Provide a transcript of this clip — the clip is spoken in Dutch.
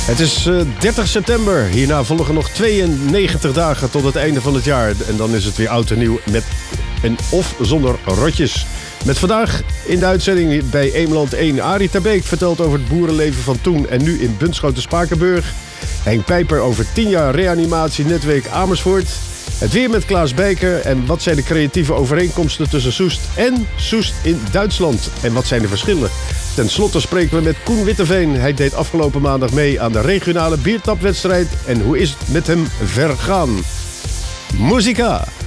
Het is 30 september. Hierna volgen nog 92 dagen tot het einde van het jaar. En dan is het weer oud en nieuw met en of zonder rotjes. Met vandaag in de uitzending bij Eemland 1 Arie Terbeek vertelt over het boerenleven van toen en nu in Bunschoten-Spakenburg. Henk Pijper over 10 jaar reanimatienetwerk Amersfoort. Het weer met Klaas Bijker en wat zijn de creatieve overeenkomsten tussen Soest en Soest in Duitsland? En wat zijn de verschillen? Ten slotte spreken we met Koen Witteveen. Hij deed afgelopen maandag mee aan de regionale biertapwedstrijd. En hoe is het met hem vergaan? Muzika!